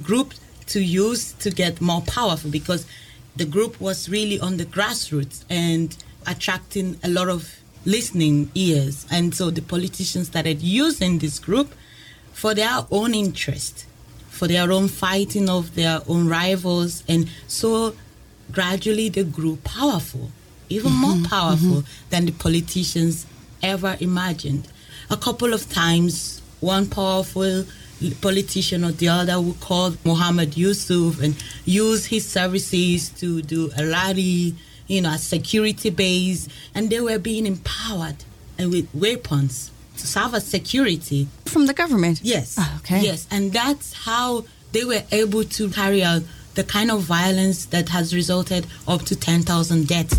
group to use to get more powerful, because the group was really on the grassroots and attracting a lot of listening ears. And so the politicians started using this group for their own interest, for their own fighting of their own rivals. And so gradually they grew powerful, even more powerful than the politicians ever imagined. A couple of times, one powerful politician or the other would call Mohammed Yusuf and use his services to do a rally, a security base, and they were being empowered and with weapons to serve as security. From the government? Yes. Oh, okay. Yes, and that's how they were able to carry out the kind of violence that has resulted up to 10,000 deaths